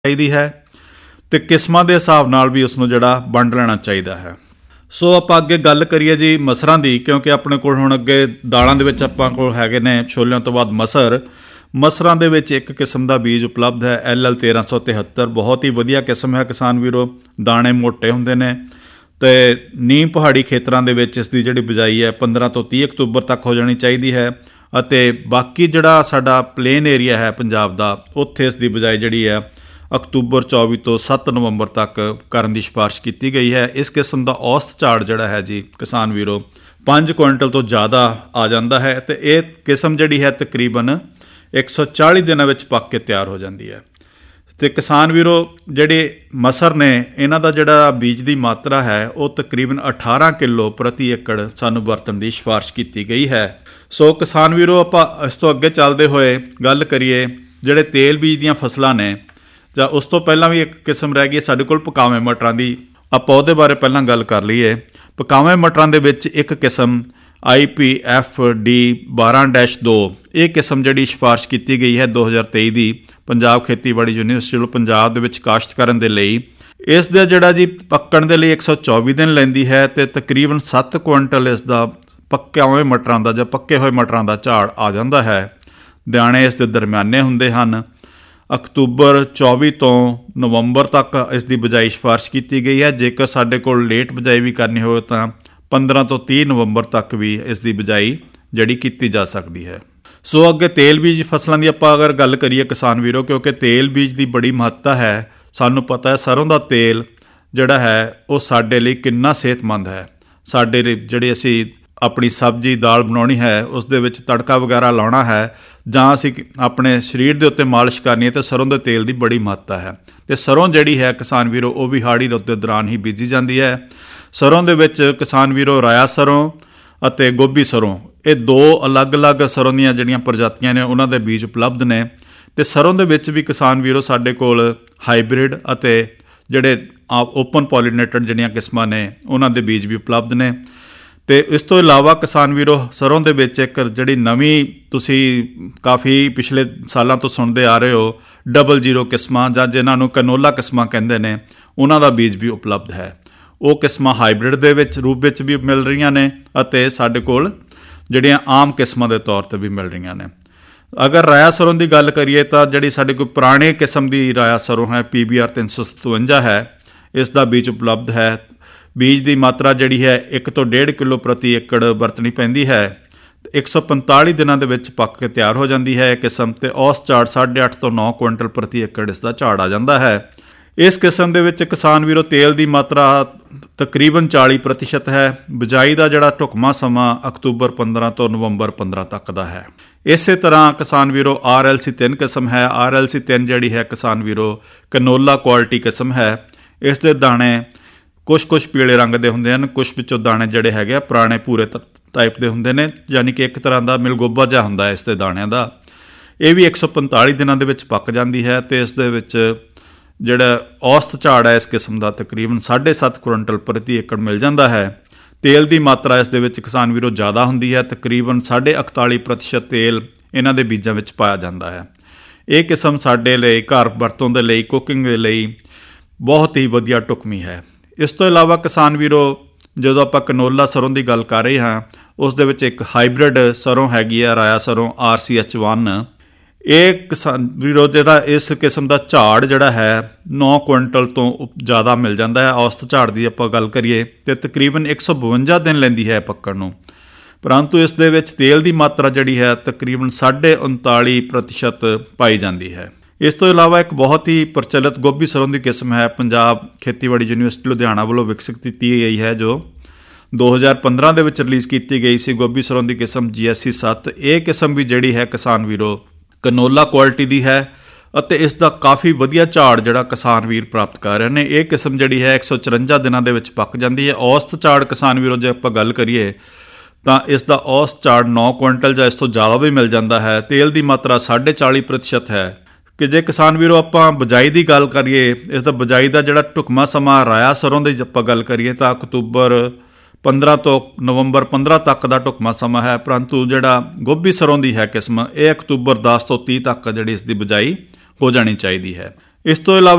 ਚਾਹੀਦੀ ਹੈ ਅਤੇ ਕਿਸਮਾਂ ਦੇ ਹਿਸਾਬ ਨਾਲ ਵੀ ਉਸਨੂੰ ਜਿਹੜਾ ਵੰਡ ਲੈਣਾ ਚਾਹੀਦਾ ਹੈ। ਸੋ ਆਪਾਂ ਅੱਗੇ ਗੱਲ ਕਰੀਏ ਜੀ ਮਸਰਾਂ ਦੀ, ਕਿਉਂਕਿ ਆਪਣੇ ਕੋਲ ਹੁਣ ਅੱਗੇ ਦਾਲਾਂ ਦੇ ਵਿੱਚ ਆਪਾਂ ਕੋਲ ਹੈਗੇ ਨੇ ਛੋਲਿਆਂ ਤੋਂ ਬਾਅਦ ਮਸਰਾਂ ਦੇ ਵਿੱਚ ਇੱਕ ਕਿਸਮ ਦਾ ਬੀਜ ਉਪਲਬਧ ਹੈ LL 1373। ਬਹੁਤ ਹੀ ਵਧੀਆ ਕਿਸਮ ਹੈ ਕਿਸਾਨ ਵੀਰੋ, ਦਾਣੇ ਮੋਟੇ ਹੁੰਦੇ ਨੇ ਅਤੇ ਨੀਮ ਪਹਾੜੀ ਖੇਤਰਾਂ ਦੇ ਵਿੱਚ ਇਸ ਦੀ ਜਿਹੜੀ ਬਿਜਾਈ ਹੈ 15 ਤੋਂ 30 ਅਕਤੂਬਰ ਤੱਕ ਹੋ ਜਾਣੀ ਚਾਹੀਦੀ ਹੈ। ਅਤੇ ਬਾਕੀ ਜਿਹੜਾ ਸਾਡਾ ਪਲੇਨ ਏਰੀਆ ਹੈ ਪੰਜਾਬ ਦਾ, ਉੱਥੇ ਇਸ ਦੀ ਬਿਜਾਈ ਜਿਹੜੀ ਹੈ ਅਕਤੂਬਰ 24 ਤੋਂ 7 ਨਵੰਬਰ ਤੱਕ ਕਰਨ ਦੀ ਸਿਫਾਰਿਸ਼ ਕੀਤੀ ਗਈ ਹੈ। ਇਸ ਕਿਸਮ ਦਾ ਔਸਤ ਝਾੜ ਜਿਹੜਾ ਹੈ ਜੀ ਕਿਸਾਨ ਵੀਰੋ 5 ਕੁਇੰਟਲ ਤੋਂ ਜ਼ਿਆਦਾ ਆ ਜਾਂਦਾ ਹੈ ਅਤੇ ਇਹ ਕਿਸਮ ਜਿਹੜੀ ਹੈ ਤਕਰੀਬਨ 140 ਦਿਨਾਂ ਵਿੱਚ ਪੱਕ ਕੇ ਤਿਆਰ ਹੋ ਜਾਂਦੀ ਹੈ। ਅਤੇ ਕਿਸਾਨ ਵੀਰੋ ਜਿਹੜੇ ਮਸਰ ਨੇ, ਇਹਨਾਂ ਦਾ ਜਿਹੜਾ ਬੀਜ ਦੀ ਮਾਤਰਾ ਹੈ ਉਹ ਤਕਰੀਬਨ 18 ਕਿਲੋ ਪ੍ਰਤੀ ਏਕੜ ਸਾਨੂੰ ਵਰਤਣ ਦੀ ਸਿਫਾਰਿਸ਼ ਕੀਤੀ ਗਈ ਹੈ। ਸੋ ਕਿਸਾਨ ਵੀਰੋ ਆਪਾਂ ਇਸ ਤੋਂ ਅੱਗੇ ਚੱਲਦੇ ਹੋਏ ਗੱਲ ਕਰੀਏ ਜਿਹੜੇ ਤੇਲ ਬੀਜ ਦੀਆਂ ਫਸਲਾਂ ਨੇ, ਜਾਂ ਉਸ ਤੋਂ ਪਹਿਲਾਂ ਵੀ ਇੱਕ ਕਿਸਮ ਰਹਿ ਗਈ ਸਾਡੇ ਕੋਲ ਪਕਾਵੇਂ ਮਟਰਾਂ ਦੀ। ਆਪਾਂ ਉਹਦੇ ਬਾਰੇ ਪਹਿਲਾਂ ਗੱਲ ਕਰ ਲਈਏ। ਪਕਾਵੇਂ ਮਟਰਾਂ ਦੇ ਵਿੱਚ ਇੱਕ ਕਿਸਮ IPFD 12-2, ਇਹ ਕਿਸਮ ਜਿਹੜੀ ਸਿਫਾਰਿਸ਼ ਕੀਤੀ ਗਈ ਹੈ 2023 ਦੀ ਪੰਜਾਬ ਖੇਤੀਬਾੜੀ ਯੂਨੀਵਰਸਿਟੀ ਵੱਲੋਂ ਪੰਜਾਬ ਦੇ ਵਿੱਚ ਕਾਸ਼ਤ ਕਰਨ ਦੇ ਲਈ। ਇਸ ਦਾ ਜਿਹੜਾ ਜੀ ਪੱਕਣ ਦੇ ਲਈ 124 ਦਿਨ ਲੈਂਦੀ ਹੈ ਅਤੇ ਤਕਰੀਬਨ 7 ਕੁਇੰਟਲ ਇਸ ਦਾ ਪੱਕੇ ਮਟਰਾਂ ਦਾ ਜਾਂ ਪੱਕੇ ਹੋਏ ਮਟਰਾਂ ਦਾ ਝਾੜ ਆ ਜਾਂਦਾ ਹੈ। ਦਾਣੇ ਇਸ ਦੇ ਦਰਮਿਆਨੇ ਹੁੰਦੇ ਹਨ। ਅਕਤੂਬਰ 24 ਤੋਂ ਨਵੰਬਰ ਤੱਕ ਇਸ ਦੀ ਬਿਜਾਈ ਸਿਫਾਰਿਸ਼ ਕੀਤੀ ਗਈ ਹੈ। ਜੇਕਰ ਸਾਡੇ ਕੋਲ ਲੇਟ ਬਿਜਾਈ ਵੀ ਕਰਨੀ ਹੋਵੇ ਤਾਂ 15 ਤੋਂ 30 ਨਵੰਬਰ ਤੱਕ ਵੀ ਇਸ ਦੀ ਬਿਜਾਈ ਜਿਹੜੀ ਕੀਤੀ ਜਾ ਸਕਦੀ ਹੈ। ਸੋ ਅੱਗੇ ਤੇਲ ਬੀਜ ਫਸਲਾਂ ਦੀ ਆਪਾਂ ਅਗਰ ਗੱਲ ਕਰੀਏ ਕਿਸਾਨ ਵੀਰੋ, ਕਿਉਂਕਿ ਤੇਲ ਬੀਜ ਦੀ ਬੜੀ ਮਹੱਤਤਾ ਹੈ। ਸਾਨੂੰ ਪਤਾ ਹੈ ਸਰੋਂ ਦਾ ਤੇਲ ਜਿਹੜਾ ਹੈ ਉਹ ਸਾਡੇ ਲਈ ਕਿੰਨਾ ਸਿਹਤਮੰਦ ਹੈ। ਸਾਡੇ ਲਈ ਜਿਹੜੀ ਅਸੀਂ ਆਪਣੀ ਸਬਜ਼ੀ ਦਾਲ ਬਣਾਉਣੀ ਹੈ, ਉਸ ਦੇ ਵਿੱਚ ਤੜਕਾ ਵਗੈਰਾ ਲਾਉਣਾ ਹੈ, ਜਾਂ ਅਸੀਂ ਆਪਣੇ ਸਰੀਰ ਦੇ ਉੱਤੇ ਮਾਲਿਸ਼ ਕਰਨੀ ਹੈ, ਤਾਂ ਸਰੋਂ ਦੇ ਤੇਲ ਦੀ ਬੜੀ ਮਹੱਤਤਾ ਹੈ। ਅਤੇ ਸਰੋਂ ਜਿਹੜੀ ਹੈ ਕਿਸਾਨ ਵੀਰੋ ਉਹ ਵੀ ਹਾੜੀ ਰੁੱਤ ਦੇ ਦੌਰਾਨ ਹੀ ਬੀਜੀ ਜਾਂਦੀ ਹੈ। ਸਰੋਂ ਦੇ ਵਿੱਚ ਕਿਸਾਨ ਵੀਰੋ ਰਾਇਆ ਸਰੋਂ ਅਤੇ ਗੋਭੀ ਸਰੋਂ, ਇਹ ਦੋ ਅਲੱਗ-ਅਲੱਗ ਸਰੋਂ ਦੀਆਂ ਜਿਹੜੀਆਂ ਪ੍ਰਜਾਤੀਆਂ ਨੇ ਉਹਨਾਂ ਦੇ ਬੀਜ ਉਪਲਬਧ ਨੇ। ਅਤੇ ਸਰੋਂ ਦੇ ਵਿੱਚ ਵੀ ਕਿਸਾਨ ਵੀਰੋ ਸਾਡੇ ਕੋਲ ਹਾਈਬ੍ਰਿਡ ਅਤੇ ਜਿਹੜੇ ਓਪਨ ਪੋਲੀਨੇਟਡ ਜਿਹੜੀਆਂ ਕਿਸਮਾਂ ਨੇ ਉਹਨਾਂ ਦੇ ਬੀਜ ਵੀ ਉਪਲਬਧ ਨੇ। ਅਤੇ ਇਸ ਤੋਂ ਇਲਾਵਾ ਕਿਸਾਨ ਵੀਰੋ ਸਰੋਂ ਦੇ ਵਿੱਚ ਇੱਕ ਜਿਹੜੀ ਨਵੀਂ ਤੁਸੀਂ ਕਾਫੀ ਪਿਛਲੇ ਸਾਲਾਂ ਤੋਂ ਸੁਣਦੇ ਆ ਰਹੇ ਹੋ 00 ਕਿਸਮਾਂ, ਜਾਂ ਜਿਨ੍ਹਾਂ ਨੂੰ ਕੈਨੋਲਾ ਕਿਸਮਾਂ ਕਹਿੰਦੇ ਨੇ, ਉਹਨਾਂ ਦਾ ਬੀਜ ਵੀ ਉਪਲਬਧ ਹੈ। ਉਹ ਕਿਸਮਾਂ ਹਾਈਬ੍ਰਿਡ ਦੇ ਵਿੱਚ ਰੂਪ ਵਿੱਚ ਵੀ ਮਿਲ ਰਹੀਆਂ ਨੇ ਅਤੇ ਸਾਡੇ ਕੋਲ ਜਿਹੜੀਆਂ ਆਮ ਕਿਸਮਾਂ ਦੇ ਤੌਰ 'ਤੇ ਵੀ ਮਿਲ ਰਹੀਆਂ ਨੇ। ਅਗਰ ਰਾਇਆ ਸਰੋਂ ਦੀ ਗੱਲ ਕਰੀਏ ਤਾਂ ਜਿਹੜੀ ਸਾਡੇ ਕੋਲ ਪੁਰਾਣੇ ਕਿਸਮ ਦੀ ਰਾਇਆ ਸਰੋਂ ਹੈ PBR 357 ਹੈ, ਇਸ ਦਾ ਬੀਜ ਉਪਲਬਧ ਹੈ। ਬੀਜ ਦੀ ਮਾਤਰਾ ਜਿਹੜੀ ਹੈ 1 ਤੋਂ 1.5 ਕਿਲੋ ਪ੍ਰਤੀ ਏਕੜ ਵਰਤਣੀ ਪੈਂਦੀ ਹੈ। 145 ਦਿਨਾਂ ਦੇ ਵਿੱਚ ਪੱਕ ਕੇ ਤਿਆਰ ਹੋ ਜਾਂਦੀ ਹੈ ਇਹ ਕਿਸਮ, ਅਤੇ ਔਸਤ ਝਾੜ 8.5 ਤੋਂ 9 ਕੁਇੰਟਲ ਪ੍ਰਤੀ ਏਕੜ ਇਸ ਦਾ ਝਾੜ ਆ ਜਾਂਦਾ ਹੈ। ਇਸ ਕਿਸਮ ਦੇ ਵਿੱਚ ਕਿਸਾਨ ਵੀਰੋ ਤੇਲ ਦੀ ਮਾਤਰਾ ਤਕਰੀਬਨ 40% ਹੈ। ਬਿਜਾਈ ਦਾ ਜਿਹੜਾ ਢੁਕਵਾਂ ਸਮਾਂ ਅਕਤੂਬਰ 15 ਤੋਂ ਨਵੰਬਰ 15 ਤੱਕ ਦਾ ਹੈ। ਇਸੇ ਤਰ੍ਹਾਂ ਕਿਸਾਨ ਵੀਰੋ RLC 3 ਕਿਸਮ ਹੈ। RLC 3 ਜਿਹੜੀ ਹੈ ਕਿਸਾਨ ਵੀਰੋ ਕੈਨੋਲਾ ਕੁਆਲਿਟੀ ਕਿਸਮ ਹੈ। ਇਸ ਦੇ ਦਾਣੇ ਕੁਛ ਪੀਲੇ ਰੰਗ ਦੇ ਹੁੰਦੇ ਹਨ, ਕੁਛ ਵਿੱਚੋਂ ਦਾਣੇ ਜਿਹੜੇ ਹੈਗੇ ਆ ਪੁਰਾਣੇ ਭੂਰੇ ਟਾਈਪ ਦੇ ਹੁੰਦੇ ਨੇ, ਯਾਨੀ ਕਿ ਇੱਕ ਤਰ੍ਹਾਂ ਦਾ ਮਿਲਗੋਬਾ ਜਿਹਾ ਹੁੰਦਾ ਹੈ ਇਸ ਦੇ ਦਾਣਿਆਂ ਦਾ। ਇਹ ਵੀ 145 ਦਿਨਾਂ ਦੇ ਵਿੱਚ ਪੱਕ ਜਾਂਦੀ ਹੈ ਅਤੇ ਇਸ ਦੇ ਵਿੱਚ ਜਿਹੜਾ ਔਸਤ ਝਾੜ ਹੈ ਇਸ ਕਿਸਮ ਦਾ ਤਕਰੀਬਨ 7.5 ਕੁਇੰਟਲ ਪ੍ਰਤੀ ਏਕੜ ਮਿਲ ਜਾਂਦਾ ਹੈ। ਤੇਲ ਦੀ ਮਾਤਰਾ ਇਸ ਦੇ ਵਿੱਚ ਕਿਸਾਨ ਵੀਰੋ ਜ਼ਿਆਦਾ ਹੁੰਦੀ ਹੈ, ਤਕਰੀਬਨ 41% ਤੇਲ ਇਹਨਾਂ ਦੇ ਬੀਜਾਂ ਵਿੱਚ ਪਾਇਆ ਜਾਂਦਾ ਹੈ। ਇਹ ਕਿਸਮ ਸਾਡੇ ਲਈ ਘਰ ਵਰਤੋਂ ਦੇ ਲਈ, ਕੁਕਿੰਗ ਦੇ ਲਈ ਬਹੁਤ ਹੀ ਵਧੀਆ ਢੁਕਵੀਂ ਹੈ। ਇਸ ਤੋਂ ਇਲਾਵਾ ਕਿਸਾਨ ਵੀਰੋ ਜਦੋਂ ਆਪਾਂ ਕੈਨੋਲਾ ਸਰੋਂ ਦੀ ਗੱਲ ਕਰ ਰਹੇ ਹਾਂ, ਉਸ ਦੇ ਵਿੱਚ ਇੱਕ ਹਾਈਬ੍ਰਿਡ ਸਰੋਂ ਹੈਗੀ ਹੈ ਰਾਇਆ ਸਰੋਂ RCH1। ਇਹ ਕਿਸਾਨ ਵੀਰੋ ਜਿਹੜਾ ਇਸ ਕਿਸਮ ਦਾ ਝਾੜ ਜਿਹੜਾ ਹੈ 9 ਕੁਇੰਟਲ ਤੋਂ ਜ਼ਿਆਦਾ ਮਿਲ ਜਾਂਦਾ ਹੈ। ਔਸਤ ਝਾੜ ਦੀ ਆਪਾਂ ਗੱਲ ਕਰੀਏ ਤਾਂ ਤਕਰੀਬਨ 152 ਦਿਨ ਲੈਂਦੀ ਹੈ ਪੱਕਣ ਨੂੰ, ਪਰੰਤੂ ਇਸ ਦੇ ਵਿੱਚ ਤੇਲ ਦੀ ਮਾਤਰਾ ਜਿਹੜੀ ਹੈ ਤਕਰੀਬਨ 39.5% ਪਾਈ ਜਾਂਦੀ ਹੈ। ਇਸ ਤੋਂ ਇਲਾਵਾ ਇੱਕ ਬਹੁਤ ਹੀ ਪ੍ਰਚਲਿਤ ਗੋਭੀ ਸਰੋਂ ਦੀ ਕਿਸਮ ਹੈ, ਪੰਜਾਬ ਖੇਤੀਬਾੜੀ ਯੂਨੀਵਰਸਿਟੀ ਲੁਧਿਆਣਾ ਵੱਲੋਂ ਵਿਕਸਿਤ ਕੀਤੀ ਗਈ ਹੈ, ਜੋ 2015 ਦੇ ਵਿੱਚ ਰਿਲੀਜ਼ ਕੀਤੀ ਗਈ ਸੀ। ਗੋਭੀ ਸਰੋਂ ਦੀ ਕਿਸਮ GSC 7। ਇਹ ਕਿਸਮ ਵੀ ਜਿਹੜੀ ਹੈ ਕਿਸਾਨ ਵੀਰੋ ਕੈਨੋਲਾ ਕੁਆਲਿਟੀ ਦੀ ਹੈ ਅਤੇ ਇਸ ਦਾ ਕਾਫੀ ਵਧੀਆ ਝਾੜ ਜਿਹੜਾ ਕਿਸਾਨ ਵੀਰ ਪ੍ਰਾਪਤ ਕਰ ਰਹੇ ਨੇ। ਇਹ ਕਿਸਮ ਜਿਹੜੀ ਹੈ 154 ਦਿਨਾਂ ਦੇ ਵਿੱਚ ਪੱਕ ਜਾਂਦੀ ਹੈ। ਔਸਤ ਝਾੜ ਕਿਸਾਨ ਵੀਰੋ ਜੇ ਆਪਾਂ ਗੱਲ ਕਰੀਏ ਤਾਂ ਇਸ ਦਾ ਔਸਤ ਝਾੜ 9 ਕੁਇੰਟਲ ਜਾਂ ਇਸ ਤੋਂ ਜ਼ਿਆਦਾ ਵੀ ਮਿਲ ਜਾਂਦਾ ਹੈ। ਤੇਲ ਦੀ ਮਾਤਰਾ 40.5% ਹੈ। ਕਿ ਜੇ ਕਿਸਾਨ ਵੀਰੋ ਆਪਾਂ ਬਿਜਾਈ ਦੀ ਗੱਲ ਕਰੀਏ, ਇਸ ਦਾ ਬਿਜਾਈ ਦਾ ਜਿਹੜਾ ਢੁਕਵਾਂ ਸਮਾਂ ਰਾਇਆ ਸਰੋਂ ਦੀ ਆਪਾਂ ਗੱਲ ਕਰੀਏ ਤਾਂ ਅਕਤੂਬਰ 15 ਤੋਂ ਨਵੰਬਰ 15 ਤੱਕ ਦਾ ਢੁਕਵਾਂ ਸਮਾਂ ਹੈ, ਪਰੰਤੂ ਜਿਹੜਾ ਗੋਭੀ ਸਰੋਂ ਦੀ ਹੈ ਕਿਸਮ, ਇਹ ਅਕਤੂਬਰ 10 ਤੋਂ 30 ਤੱਕ ਜਿਹੜੀ ਇਸ ਦੀ ਬਿਜਾਈ ਹੋ ਜਾਣੀ ਚਾਹੀਦੀ ਹੈ। ਇਸ ਤੋਂ ਇਲਾਵਾ